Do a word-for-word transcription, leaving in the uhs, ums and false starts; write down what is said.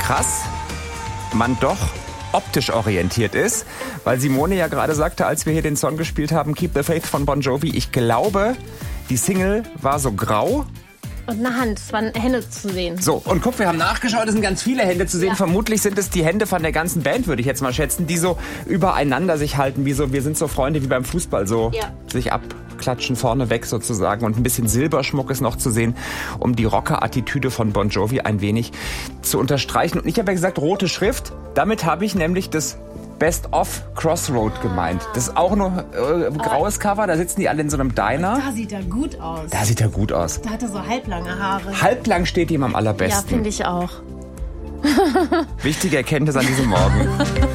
krass man doch optisch orientiert ist, weil Simone ja gerade sagte, als wir hier den Song gespielt haben, Keep the Faith von Bon Jovi, ich glaube, die Single war so grau. Und eine Hand, es waren Hände zu sehen. So, und guck, wir haben nachgeschaut, es sind ganz viele Hände zu sehen. Ja. Vermutlich sind es die Hände von der ganzen Band, würde ich jetzt mal schätzen, die so übereinander sich halten, wie so, wir sind so Freunde wie beim Fußball, so ja. sich abklatschen vorneweg sozusagen. Und ein bisschen Silberschmuck ist noch zu sehen, um die Rocker-Attitüde von Bon Jovi ein wenig zu unterstreichen. Und ich habe ja gesagt, rote Schrift, damit habe ich nämlich das Best of Crossroad gemeint. Das ist auch nur äh, graues Cover, da sitzen die alle in so einem Diner. Da sieht er gut aus. Da sieht er gut aus. Da hat er so halblange Haare. Halblang steht ihm am allerbesten. Ja, finde ich auch. Wichtige Erkenntnis an diesem Morgen.